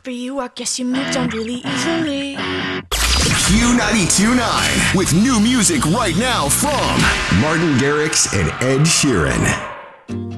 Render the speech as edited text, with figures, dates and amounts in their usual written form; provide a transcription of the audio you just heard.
for you, I guess you moved on really easily. Q92.9 with new music right now from Martin Garrix and Ed Sheeran.